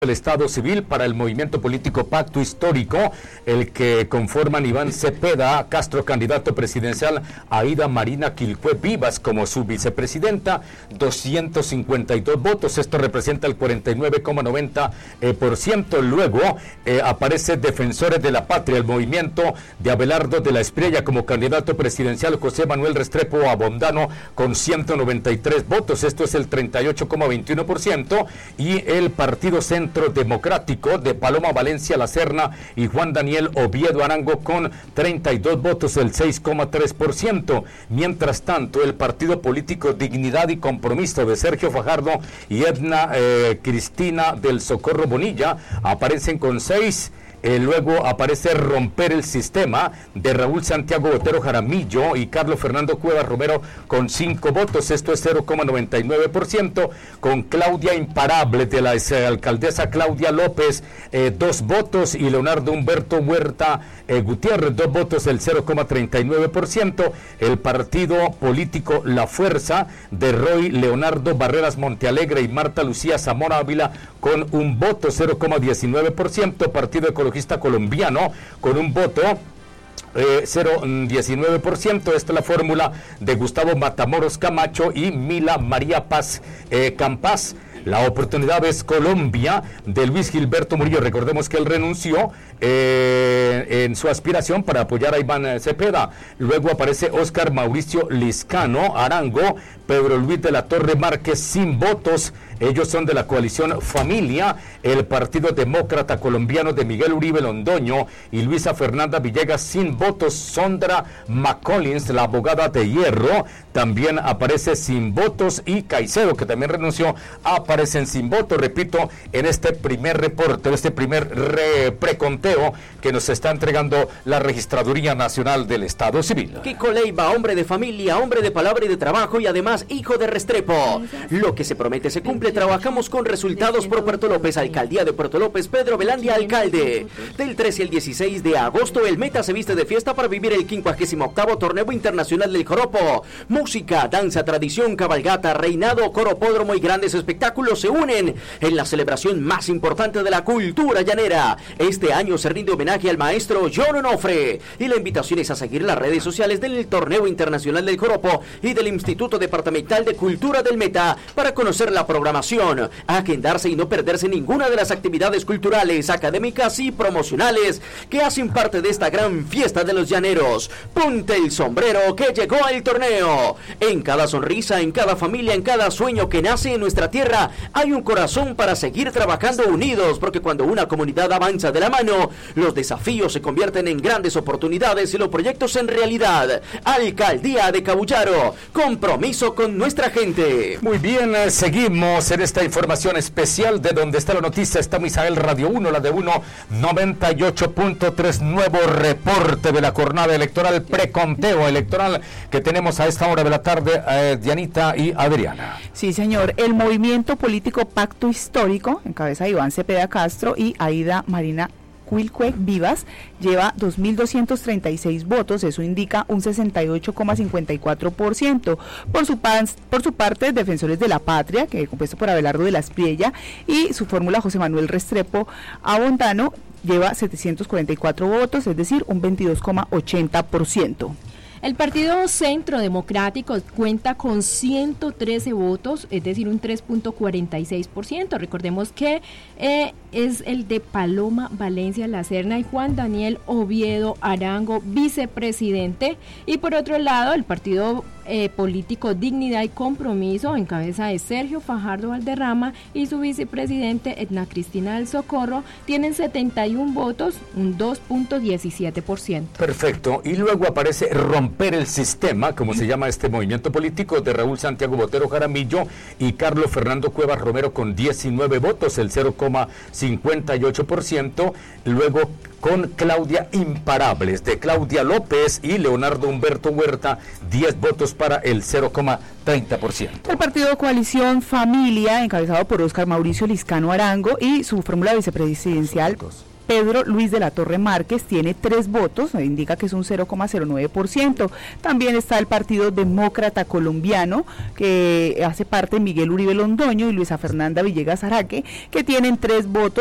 El Estado Civil para el movimiento político Pacto Histórico, el que conforman Iván Cepeda Castro, candidato presidencial, Aida Marina Quilpué Vivas como su vicepresidenta, 252 votos, esto representa el 49,90%. Luego aparece Defensores de la Patria, el movimiento de Abelardo de la Espriella como candidato presidencial, José Manuel Restrepo Abondano con 193 votos, esto es el 38,21%, y el Partido Centro Democrático de Paloma Valencia La Serna y Juan Daniel Oviedo Arango con 32 votos, el 6,3%. Mientras tanto, el Partido Político Dignidad y Compromiso de Sergio Fajardo y Edna Cristina del Socorro Bonilla aparecen con 6. Luego aparece Romper el Sistema de Raúl Santiago Botero Jaramillo y Carlos Fernando Cuevas Romero con 5 votos, esto es 0,99%, con Claudia Imparable de la alcaldesa Claudia López 2 votos y Leonardo Humberto Huerta Gutiérrez 2 votos, el 0,39%, el Partido Político La Fuerza de Roy Leonardo Barreras Montealegre y Marta Lucía Zamora Ávila con un voto, 0,19%, Partido Ecologista Colombiano con un voto 0,19%. Esta es la fórmula de Gustavo Matamoros Camacho y Mila María Paz Campas. La Oportunidad es Colombia de Luis Gilberto Murillo. Recordemos que él renunció en su aspiración para apoyar a Iván Cepeda. Luego aparece Óscar Mauricio Liscano Arango, Pedro Luis de la Torre Márquez sin votos. Ellos son de la coalición Familia, el Partido Demócrata Colombiano de Miguel Uribe Londoño y Luisa Fernanda Villegas sin votos. Sondra McCollins, la abogada de hierro, también aparece sin votos, y Caicedo, que también renunció, aparecen sin votos. Repito, en este primer reporte, en este primer preconteo que nos está entregando la Registraduría Nacional del Estado Civil. Kiko Leiva, hombre de familia, hombre de palabra y de trabajo y además hijo de Restrepo. Lo que se promete se cumple. Trabajamos con resultados por Puerto López. Alcaldía de Puerto López, Pedro Velandia, alcalde. Del 13 al 16 de agosto, el Meta se viste de fiesta para vivir el 58º Torneo Internacional del Joropo. Música, danza, tradición, cabalgata, reinado, coropódromo y grandes espectáculos se unen en la celebración más importante de la cultura llanera. Este año se rinde homenaje al maestro John Onofre y la invitación es a seguir las redes sociales del Torneo Internacional del Joropo y del Instituto Departamental de Cultura del Meta para conocer la programación, agendarse y no perderse ninguna de las actividades culturales, académicas y promocionales que hacen parte de esta gran fiesta de los llaneros. Ponte el sombrero que llegó el torneo. En cada sonrisa, en cada familia, en cada sueño que nace en nuestra tierra, hay un corazón para seguir trabajando unidos, porque cuando una comunidad avanza de la mano, los desafíos se convierten en grandes oportunidades y los proyectos en realidad. Alcaldía de Cabullaro, compromiso con nuestra gente. Muy bien, seguimos en esta información especial de donde está la noticia. Está Misael Radio 1, la de 98.3, nuevo reporte de la jornada electoral, preconteo electoral que tenemos a esta hora de la tarde, Dianita y Adriana. Sí, señor, el movimiento político Pacto Histórico, en cabeza de Iván Cepeda Castro y Aida Marina Quilpué Vivas, lleva 2.236 votos, eso indica un 68,54%. Por su parte, Defensores de la Patria, que es compuesto por Abelardo de la Espriella, y su fórmula José Manuel Restrepo Abondano, lleva 744 votos, es decir, un 22,80%. El Partido Centro Democrático cuenta con 113 votos, es decir, un 3,46%. Recordemos que es el de Paloma Valencia La Serna y Juan Daniel Oviedo Arango, vicepresidente. Y por otro lado, el Partido Político Dignidad y Compromiso, en cabeza de Sergio Fajardo Valderrama y su vicepresidente Edna Cristina del Socorro, tienen 71 votos, un 2,17%. Perfecto. Y luego aparece Romper el Sistema, como se llama este movimiento político, de Raúl Santiago Botero Jaramillo y Carlos Fernando Cuevas Romero con 19 votos, el 0,58%. Luego con Claudia Imparables de Claudia López y Leonardo Humberto Huerta, 10 votos para el 0,30%. El partido Coalición Familia, encabezado por Óscar Mauricio Liscano Arango y su fórmula vicepresidencial Pedro Luis de la Torre Márquez tiene 3 votos, indica que es un 0,09%. También está el Partido Demócrata Colombiano, que hace parte Miguel Uribe Londoño y Luisa Fernanda Villegas Araque, que tienen 3 votos.